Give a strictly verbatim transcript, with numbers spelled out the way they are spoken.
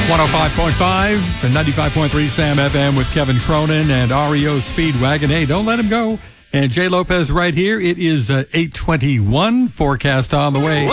one oh five point five and ninety-five point three Sam F M with Kevin Cronin and R E O Speedwagon. Hey, don't let him go. And Jay Lopez right here. It is uh, eight twenty-one. Forecast on the way.